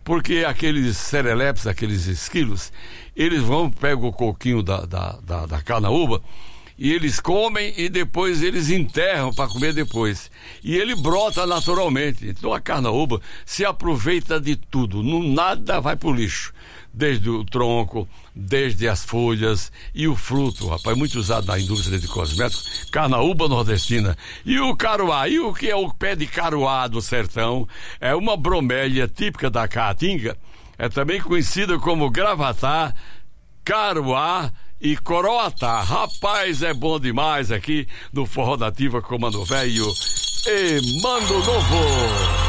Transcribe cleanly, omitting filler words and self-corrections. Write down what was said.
porque aqueles serelepes, aqueles esquilos, eles pegam o coquinho da carnaúba e eles comem e depois eles enterram para comer depois. E ele brota naturalmente. Então a carnaúba se aproveita de tudo, nada vai pro lixo. Desde o tronco, desde as folhas e o fruto, rapaz, muito usado na indústria de cosméticos, carnaúba nordestina. E o caruá, e o que é o pé de caruá do sertão? É uma bromélia típica da caatinga, é também conhecida como gravatá, caruá e coroatá. Rapaz, é bom demais aqui no Forró Nativa com Mano Velho e Mano Novo.